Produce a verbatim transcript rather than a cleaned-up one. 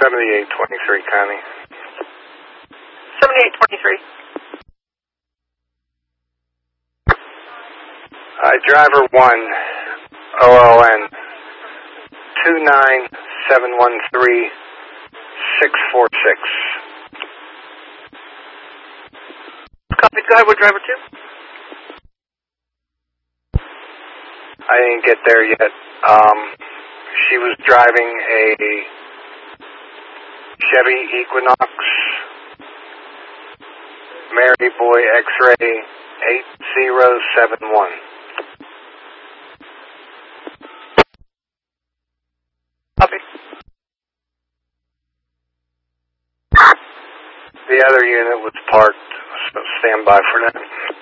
seventy-eight twenty-three, Connie. seventy-eight twenty-three. Uh, driver one, O L N, two nine seven one three six four six. Copy. Go ahead with driver two. I didn't get there yet. Um, she was driving a Chevy Equinox, Mary Boy X-Ray eight zero seven one. Copy. The other unit was parked, so stand by for that.